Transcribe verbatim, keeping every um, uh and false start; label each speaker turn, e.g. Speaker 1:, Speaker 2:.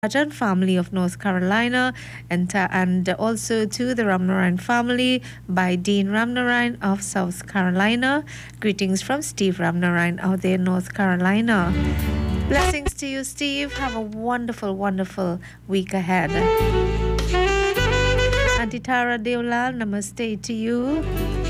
Speaker 1: Rajan family of North Carolina, and, ta- and also to the Ramnarayan family by Dean Ramnarayan of South Carolina. Greetings from Steve Ramnarayan out there in North Carolina. Blessings to you, Steve. Have a wonderful, wonderful week ahead. Auntie Tara Deolal, namaste to you.